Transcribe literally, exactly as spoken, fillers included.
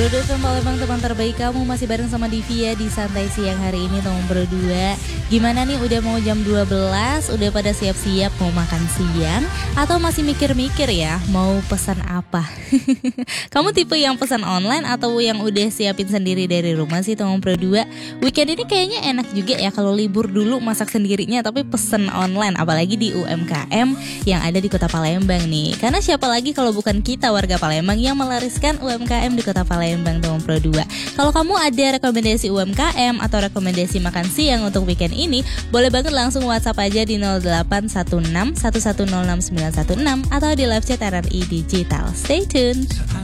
Udah F M Palembang, teman terbaik kamu, masih bareng sama Divia di Santai Siang hari ini teman berdua. Gimana nih, udah mau jam dua belas, udah pada siap-siap mau makan siang? Atau masih mikir-mikir ya mau pesan apa? Kamu tipe yang pesan online atau yang udah siapin sendiri dari rumah sih teman berdua? Weekend ini kayaknya enak juga ya kalau libur dulu masak sendirinya tapi pesen online, apalagi di U M K M yang ada di Kota Palembang nih. Karena siapa lagi kalau bukan kita warga Palembang yang melariskan U M K M di Kota Palembang teman pro dua. Kalau kamu ada rekomendasi U M K M atau rekomendasi makan siang untuk weekend ini, boleh banget langsung WhatsApp aja di nol delapan satu enam satu satu nol enam sembilan satu enam atau di live chat R R I Digital. Stay tune.